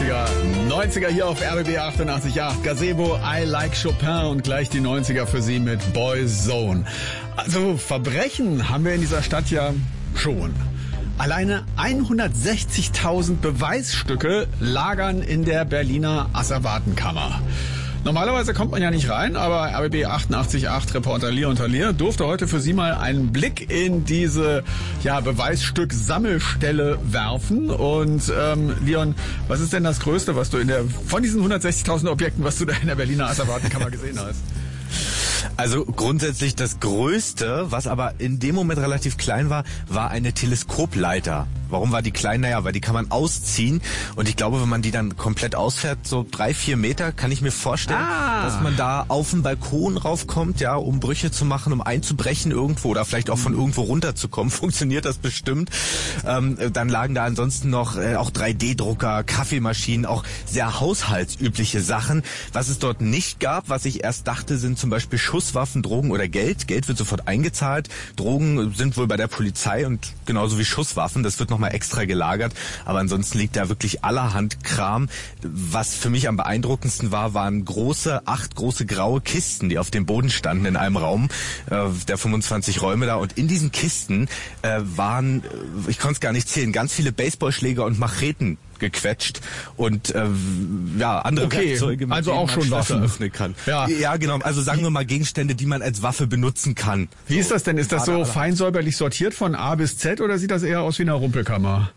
80er, 90er hier auf RBB 88.8. Gazebo, I Like Chopin und gleich die 90er für Sie mit Boyzone. Also Verbrechen haben wir in dieser Stadt ja schon. Alleine 160.000 Beweisstücke lagern in der Berliner Asservatenkammer. Normalerweise kommt man ja nicht rein, aber RBB 88.8 Reporter Leon Talier durfte heute für Sie mal einen Blick in diese Beweisstück-Sammelstelle werfen. Und Leon, was ist denn das Größte, was du von diesen 160.000 Objekten, was du da in der Berliner Asservatenkammer gesehen hast? Also grundsätzlich das Größte, was aber in dem Moment relativ klein war, war eine Teleskopleiter. Warum war die klein? Naja, weil die kann man ausziehen und ich glaube, wenn man die dann komplett ausfährt, so 3-4 Meter, kann ich mir vorstellen, dass man da auf den Balkon raufkommt, ja, um Brüche zu machen, um einzubrechen irgendwo oder vielleicht auch von irgendwo runterzukommen. Funktioniert das bestimmt. Dann lagen da ansonsten noch auch 3D-Drucker, Kaffeemaschinen, auch sehr haushaltsübliche Sachen. Was es dort nicht gab, was ich erst dachte, sind zum Beispiel Schusswaffen, Drogen oder Geld. Geld wird sofort eingezahlt. Drogen sind wohl bei der Polizei und genauso wie Schusswaffen. Das wird nochmal extra gelagert. Aber ansonsten liegt da wirklich allerhand Kram. Was für mich am beeindruckendsten war, waren 8 große graue Kisten, die auf dem Boden standen in einem Raum der 25 Räume da. Und in diesen Kisten waren, ich konnte es gar nicht zählen, ganz viele Baseballschläger und Macheten gequetscht und andere Werkzeuge, mit also denen auch man schon Schlösser Waffen öffnen kann. Ja, Genau. Also sagen wir mal Gegenstände, die man als Waffe benutzen kann. Wie ist das denn? Ist das so fein säuberlich sortiert von A bis Z oder sieht das eher aus wie eine Rumpelkammer?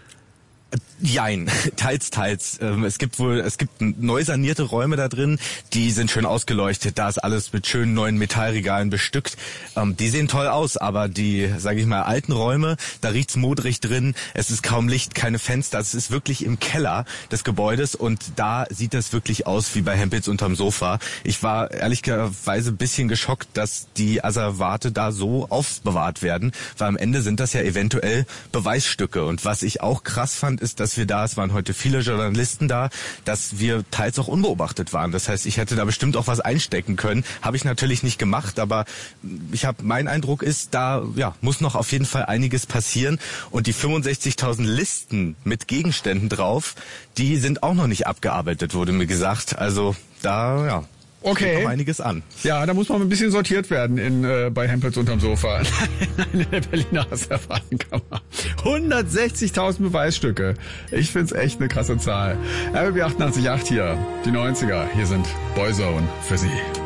Jein, teils. Es gibt neu sanierte Räume da drin, die sind schön ausgeleuchtet, da ist alles mit schönen neuen Metallregalen bestückt. Die sehen toll aus, aber die, sage ich mal, alten Räume, da riecht's modrig drin, es ist kaum Licht, keine Fenster, es ist wirklich im Keller des Gebäudes und da sieht das wirklich aus wie bei Hempels unterm Sofa. Ich war ehrlicherweise ein bisschen geschockt, dass die Asservate da so aufbewahrt werden, weil am Ende sind das ja eventuell Beweisstücke und was ich auch krass fand, ist, dass es waren heute viele Journalisten da, dass wir teils auch unbeobachtet waren. Das heißt, ich hätte da bestimmt auch was einstecken können. Habe ich natürlich nicht gemacht, aber mein Eindruck ist, da muss noch auf jeden Fall einiges passieren. Und die 65.000 Listen mit Gegenständen drauf, die sind auch noch nicht abgearbeitet, wurde mir gesagt. Also da, okay. Steht noch einiges an. Ja, da muss man ein bisschen sortiert werden bei Hempels unterm Sofa. In der Berliner Asservatenkammer. 160.000 Beweisstücke. Ich find's echt eine krasse Zahl. RBB 88.8 hier, die 90er. Hier sind Boyzone für Sie.